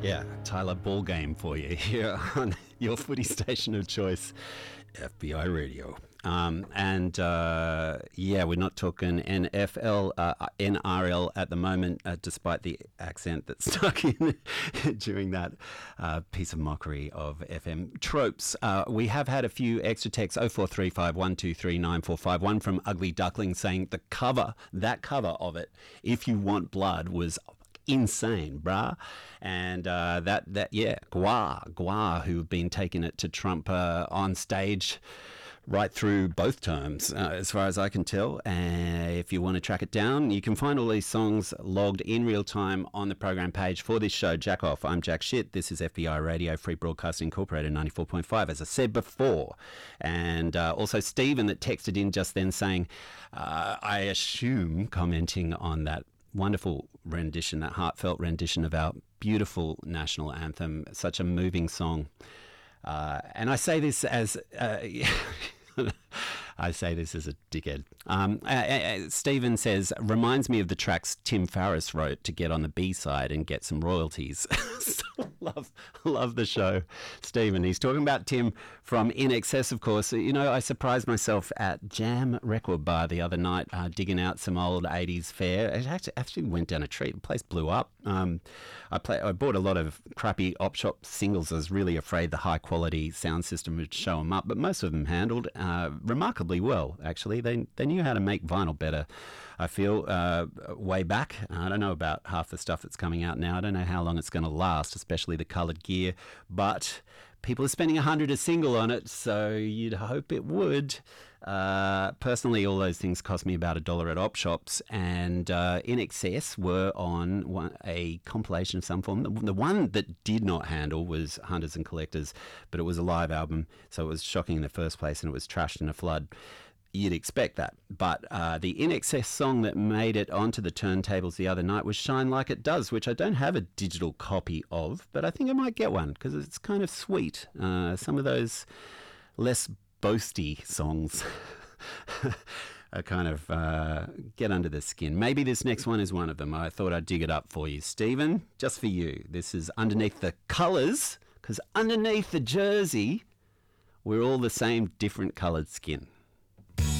Yeah, Tyler Ball game for you here on your footy station of choice, FBI Radio. We're not talking NFL, NRL at the moment, despite the accent that's stuck in during that piece of mockery of FM tropes. We have had a few extra texts, 0435 123 9451 from Ugly Duckling saying that cover of it, If You Want Blood, was insane, brah. And Gua, who've been taking it to Trump on stage right through both terms, as far as I can tell. If you want to track it down, you can find all these songs logged in real time on the program page for this show, Jack Off. I'm Jack Shit. This is FBI Radio, Free Broadcasting Incorporated, 94.5, as I said before. And also Stephen that texted in just then saying, I assume, commenting on that wonderful rendition, that heartfelt rendition of our beautiful national anthem, such a moving song. And I say this as I say this as a dickhead. Stephen says, reminds me of the tracks Tim Farriss wrote to get on the B-side and get some royalties. So love the show, Stephen. He's talking about Tim from In Excess, of course. You know, I surprised myself at Jam Record Bar the other night, digging out some old 80s fare. It actually went down a treat. The place blew up. I bought a lot of crappy op shop singles. I was really afraid the high quality sound system would show them up, but most of them handled remarkably well, actually. They knew how to make vinyl better, I feel, way back. I don't know about half the stuff that's coming out now. I don't know how long it's going to last, especially the coloured gear, but people are spending $100 a single on it, so you'd hope it would. Personally, all those things cost me about $1 at op shops, and In Excess were on a compilation of some form. The one that did not handle was Hunters and Collectors, but it was a live album, so it was shocking in the first place, and it was trashed in a flood. You'd expect that. But the In Excess song that made it onto the turntables the other night was Shine Like It Does, which I don't have a digital copy of, but I think I might get one because it's kind of sweet. Some of those less boasty songs are kind of get under the skin. Maybe this next one is one of them. I thought I'd dig it up for you, Stephen, just for you. This is Underneath the Colours, because underneath the jersey, we're all the same different coloured skin.